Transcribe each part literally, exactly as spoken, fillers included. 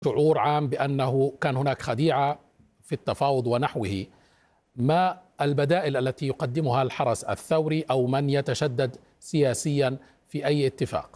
شعور عام بأنه كان هناك خديعة في التفاوض ونحوه. ما البدائل التي يقدمها الحرس الثوري أو من يتشدد سياسيا في أي اتفاق؟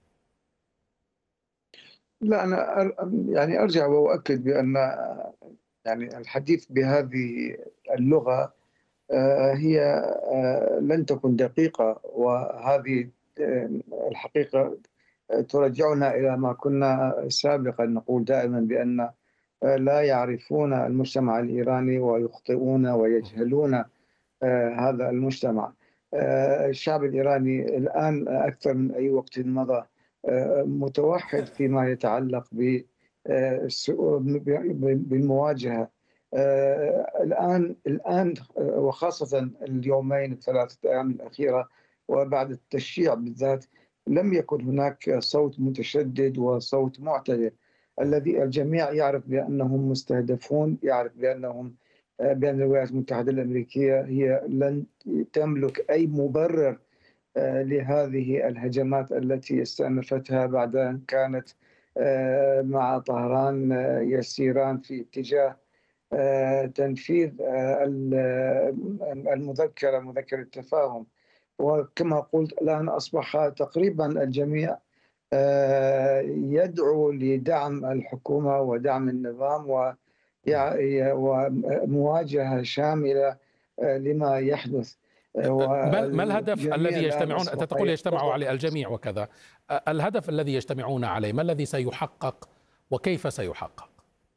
لا، أنا أر- يعني أرجع وأؤكد بأن يعني الحديث بهذه اللغة آه، هي آه، لن تكن دقيقة، وهذه آه، الحقيقة ترجعنا إلى ما كنا سابقا نقول دائما بأن آه، لا يعرفون المجتمع الإيراني ويخطئون ويجهلون آه، هذا المجتمع. آه، الشعب الإيراني الآن أكثر من أي وقت مضى آه، متوحد فيما يتعلق ب- آه، السو- بالمواجهة. آه، الآن الآن آه، وخاصة اليومين الثلاثة أيام الأخيرة وبعد التشييع بالذات، لم يكن هناك صوت متشدد وصوت معتدل. الذي الجميع يعرف بأنهم مستهدفون، يعرف بأنهم بأن الولايات المتحدة الأمريكية هي لن تملك أي مبرر آه، لهذه الهجمات التي استأنفتها بعد أن كانت آه، مع طهران آه، يسيران في اتجاه آه، تنفيذ آه، المذكرة مذكرة التفاهم. وكما قلت الآن أصبح تقريبا الجميع آه، يدعو لدعم الحكومة ودعم النظام و يع- ومواجهة شاملة آه، لما يحدث. آه، ما ما الهدف والجميع الذي الآن يجتمعون؟ أنت أصبح تقول يجتمعوا يتفق. عليه الجميع وكذا. الهدف الذي يجتمعون عليه ما الذي سيحقق وكيف سيحقق؟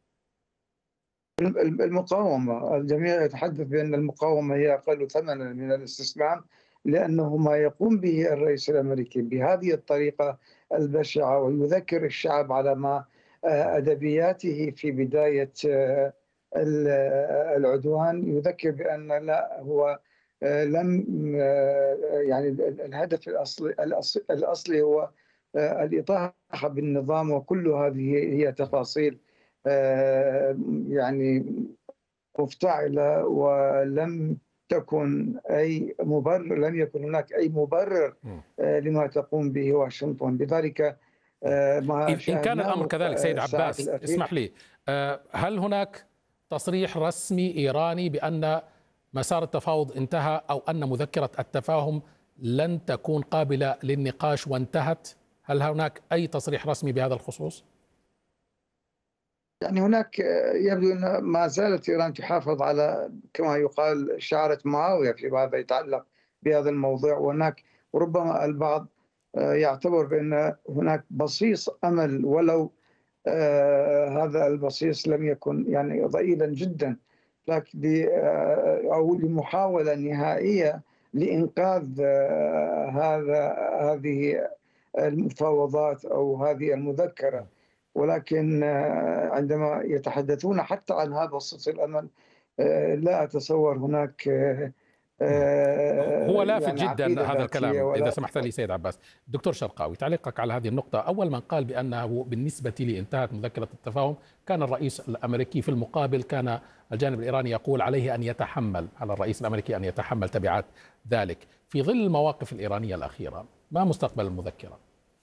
المقاومة، الجميع يتحدث بأن المقاومة هي أقل ثمنا من الاستسلام، لأنه ما يقوم به الرئيس الأمريكي بهذه الطريقة البشعة ويذكر الشعب على ما آه، أدبياته في بداية آه، العدوان، يذكر بأن لا هو آه، لم آه، يعني الهدف الأصلي الأصلي الأصلي هو آه، الإطاحة بالنظام، وكل هذه هي تفاصيل آه، يعني مفتعلة، ولم تكن أي مبرر لم يكن هناك أي مبرر م. آه، لما تقوم به واشنطن. لذلك آه، ما إن كان الأمر شاهدناه كذلك سيد الساعات عباس، الأخيرة. اسمح لي، آه، هل هناك تصريح رسمي إيراني بأن مسار التفاوض انتهى أو أن مذكرة التفاهم لن تكون قابلة للنقاش وانتهت؟ هل هناك أي تصريح رسمي بهذا الخصوص؟ يعني هناك آه، يبدو أن ما زالت إيران تحافظ على كما يقال شعرة معاوية فيما يتعلق بهذا الموضوع، وهناك وربما البعض آه، يعتبر بأن هناك بصيص أمل، ولو آه، هذا البصيص لم يكن يعني ضئيلا جدا، لكن ل- آه، أو لمحاولة نهائية لإنقاذ آه، هذا هذه المفاوضات أو هذه المذكرة. ولكن آه، عندما يتحدثون حتى عن هذا بصيص الأمل، آه، لا أتصور هناك آه، هو آه، لافت يعني جدا عقيدة هذا ذاتية الكلام، إذا ولا سمحت لي سيد عباس. دكتور شرقاوي، تعليقك على هذه النقطة. أول من قال بأنه بالنسبة لي انتهت مذكرة التفاهم كان الرئيس الأمريكي، في المقابل كان الجانب الإيراني يقول عليه أن يتحمل، على الرئيس الأمريكي أن يتحمل تبعات ذلك. في ظل المواقف الإيرانية الأخيرة، ما مستقبل المذكرة؟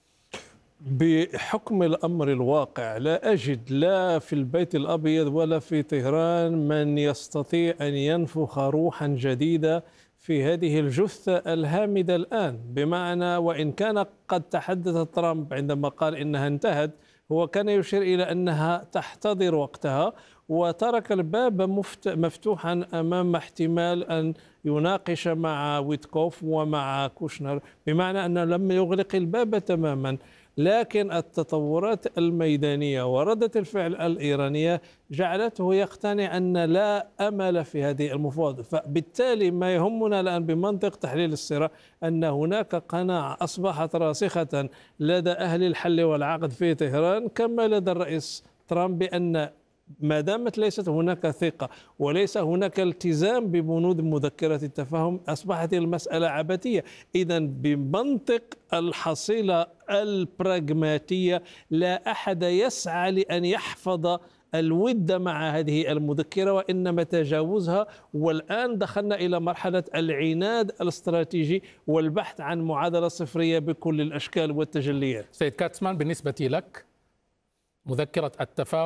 بحكم الأمر الواقع لا أجد لا في البيت الأبيض ولا في طهران من يستطيع أن ينفخ روحا جديدة في هذه الجثة الهامدة الآن. بمعنى وإن كان قد تحدث ترامب عندما قال إنها انتهت، هو كان يشير إلى أنها تحتضر وقتها، وترك الباب مفتوحا أمام احتمال أن يناقش مع ويتكوف ومع كوشنر، بمعنى أنه لم يغلق الباب تماما. لكن التطورات الميدانية وردة الفعل الإيرانية جعلته يقتنع أن لا أمل في هذه المفاوضة. فبالتالي ما يهمنا الآن بمنطق تحليل الصراع أن هناك قناعة أصبحت راسخة لدى أهل الحل والعقد في طهران كما لدى الرئيس ترامب بأن ما دامت ليست هناك ثقة وليس هناك التزام ببنود مذكرة التفاهم، أصبحت المسألة عبثية. إذا بمنطق الحصيلة البراغماتية لا أحد يسعى لأن يحفظ الود مع هذه المذكرة، وإنما تجاوزها. والآن دخلنا إلى مرحلة العناد الاستراتيجي والبحث عن معادلة صفرية بكل الأشكال والتجليات. سيد كاتسمان، بالنسبة لك مذكرة التفاهم